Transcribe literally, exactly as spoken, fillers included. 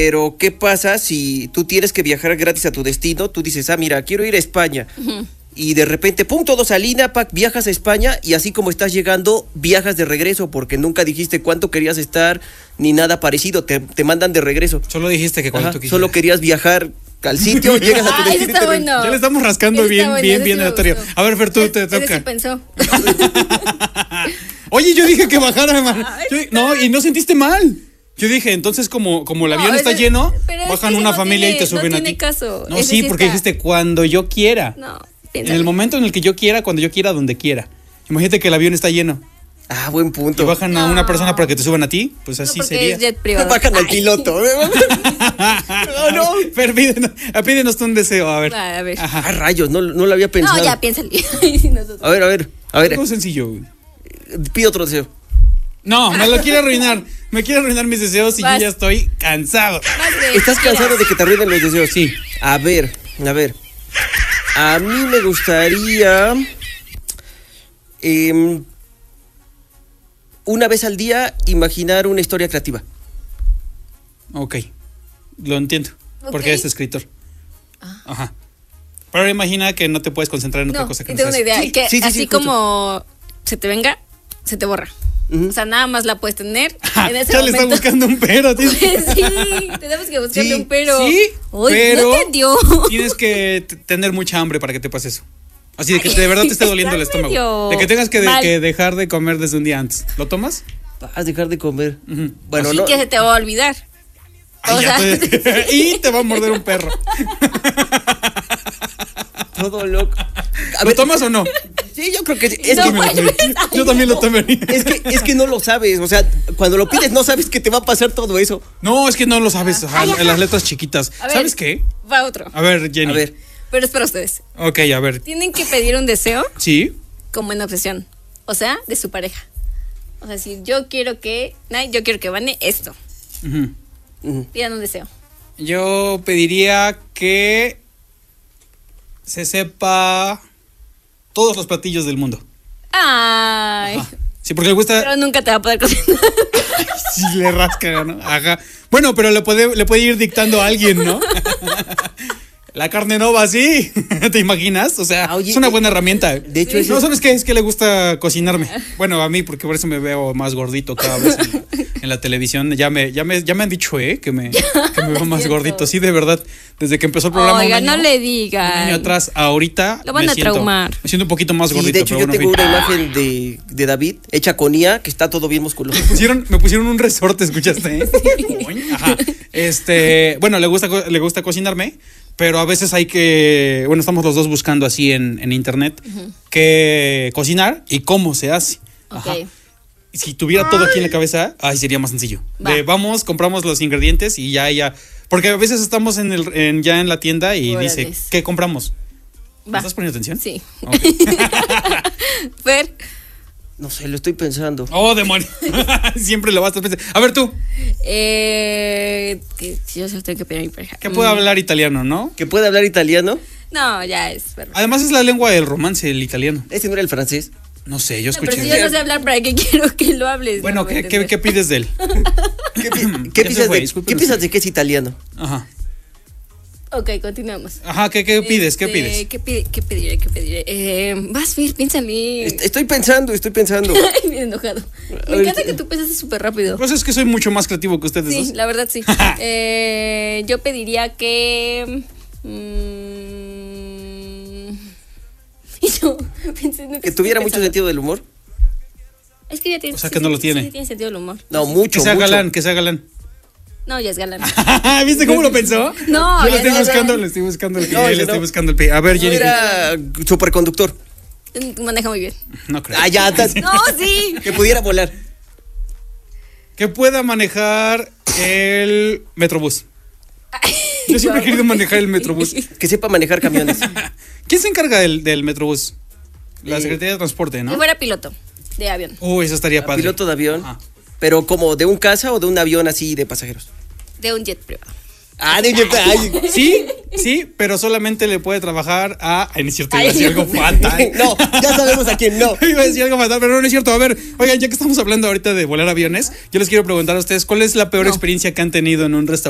Pero, ¿qué pasa si tú tienes que viajar gratis a tu destino? Tú dices, ah, mira, quiero ir a España. Uh-huh. Y de repente, pum, todo salina, pack, viajas a España y así como estás llegando, viajas de regreso porque nunca dijiste cuánto querías estar ni nada parecido, te, te mandan de regreso. Solo dijiste que cuando Ajá, tú quisieras. Solo querías viajar al sitio, llegas a tu ah, destino. Está bueno. Ya le estamos rascando bien, bueno, bien, bien el anterior. A ver, Fer, tú te toca. Ese sí pensó. Oye, yo dije que bajara, man. Yo, no, y no sentiste mal. Yo dije, entonces como, como el avión no, está ese, lleno, bajan una no familia tiene, y te suben no a ti. Caso. No, ese sí, sí porque está. dijiste cuando yo quiera. No, en el momento en el que yo quiera, cuando yo quiera, donde quiera. Imagínate que el avión está lleno. Ah, buen punto. Y bajan no. a una persona para que te suban a ti, pues así no, sería. Es jet privado. Bajan al piloto. no, no. Pero pídenos, pídenos tú un deseo, a ver. A ver. Ajá. Ah, rayos, no, no lo había pensado. No, ya, piénsale. a ver, a ver, a ver. Algo sencillo. Pide otro deseo. No, me lo quiere arruinar. Me quiere arruinar mis deseos y Vas. yo ya estoy cansado. ¿Estás cansado de que te arruinen los deseos? Sí. A ver, a ver. A mí me gustaría... Eh, una vez al día imaginar una historia creativa. Ok, lo entiendo. Okay. Porque eres escritor. Ah. Ajá. Pero imagina que no te puedes concentrar en otra no, cosa que no tengo seas. una idea. Sí, que sí, sí, así sí, como se te venga, se te borra. Uh-huh. O sea, nada más la puedes tener ah, en ese ya momento. le está buscando un pero. Pues sí, tenemos que buscarle sí, un pero. Sí, Uy, pero no entendió. Tienes que t- tener mucha hambre para que te pase eso. Así de que de verdad te esté doliendo el estómago. Medio... De que tengas que, de, que dejar de comer desde un día antes. ¿Lo tomas? Vas a dejar de comer. Uh-huh. Bueno, Así no. que se te va a olvidar. Ay, o sea... te... y te va a morder un perro. Todo loco. ¿Lo ver, tomas o no? Sí, yo creo que es no, que pues, lo yo también lo tomaría. Es que es que no lo sabes, o sea, cuando lo pides no sabes que te va a pasar todo eso. No, es que no lo sabes, ajá, en las letras chiquitas. Ver, ¿Sabes qué? Va otro. A ver, Jenny. A ver. Pero es para ustedes. Ok, a ver. Tienen que pedir un deseo. Sí. Como en obsesión. O sea, de su pareja. O sea, si yo quiero que, yo quiero que Vane esto. Uh-huh. Uh-huh. Pidan un deseo. Yo pediría que se sepa todos los platillos del mundo. Ay. Ajá. Sí, porque le gusta. Pero nunca te va a poder cocinar. Sí, le rasca, ¿no? Ajá. Bueno, pero le puede, le puede ir dictando a alguien, ¿no? La carne no va así, ¿te imaginas? O sea, ah, oye, es una buena herramienta. De hecho, sí. No, ¿sabes qué? Es que le gusta cocinarme. Bueno, a mí, porque por eso me veo más gordito cada vez en la, en la televisión. Ya me, ya, me, ya me han dicho, ¿eh? Que me, que me veo más gordito. Sí, de verdad. Desde que empezó el programa. Oiga, un año, no le digan. Un año atrás, ahorita. Lo van me a siento, traumar. Me siento un poquito más gordito. Y de hecho, pero yo bueno, tengo fin. una imagen de, de David hecha con I A que está todo bien musculoso. Me pusieron, me pusieron un resorte, ¿escuchaste? ¿Eh? Ajá. Este, bueno, le gusta, le gusta cocinarme. Pero a veces hay que, bueno, estamos los dos buscando así en, en internet uh-huh. qué cocinar y cómo se hace. Ajá. Okay. Si tuviera todo aquí en la cabeza, ay, sería más sencillo. Va. De, vamos, compramos los ingredientes y ya, ya. Porque a veces estamos en el, en, ya en la tienda y Órales. dice, ¿qué compramos? ¿Me estás poniendo atención? Sí. Okay. Fer. No sé, lo estoy pensando. Oh, demonio. Siempre lo vas a pensar. A ver tú. Eh, que yo solo tengo que pedir a mi pareja. Que pueda mm. hablar italiano, ¿no? Que pueda hablar italiano. No, ya es. Perfecto. Además es la lengua del romance, el italiano. ¿Ese no era el francés? No sé, yo escuché. No, pero si yo no sé hablar, ¿para qué quiero que lo hables? Bueno, no ¿qué, ¿qué, ¿qué pides de él? ¿Qué, ¿qué, piensas, de, ¿qué piensas de que es italiano? Ajá. Ok, continuamos. Ajá, ¿qué, qué pides? ¿Qué este, pides? ¿Qué, pide, ¿Qué pediré? ¿Qué pediré? Eh, vas, Fir, piénsale. Estoy pensando, estoy pensando. Ay, bien enojado. Me encanta que tú piensas súper rápido. Pues es que soy mucho más creativo que ustedes sí, dos. Sí, la verdad sí. eh, yo pediría que... Mmm, y yo pensé... No, que tuviera mucho sentido del humor. Es que ya tiene... O sea, sí, que no sí, lo tiene. Sí, sí, tiene sentido del humor. No, mucho, Que sea mucho. galán, que sea galán. No, ya es galán. ¿Viste cómo lo pensó? No, yo le estoy no, buscando, no. le estoy buscando el pie, no, le no. estoy buscando el pie. A ver, Jenny. No era superconductor. Maneja muy bien. No creo. Ah, ya. No, sí. Que pudiera volar. Que pueda manejar el Metrobús. Yo siempre he querido manejar el Metrobús. Que sepa manejar camiones. ¿Quién se encarga del, del Metrobús? La eh, Secretaría de Transporte, ¿no? Que fuera piloto de avión. Uy, eso estaría padre. Piloto de avión. Ah. Pero como de un casa o de un avión así de pasajeros. De un jet privado. Ah, de un jet privado. Sí, sí, pero solamente le puede trabajar a... Ay, no es cierto, iba a decir algo fatal. No, ya sabemos a quién no. Iba a decir algo fatal, pero no, no es cierto. A ver, oigan, ya que estamos hablando ahorita de volar aviones, yo les quiero preguntar a ustedes, ¿cuál es la peor no. experiencia que han tenido en un restaurante?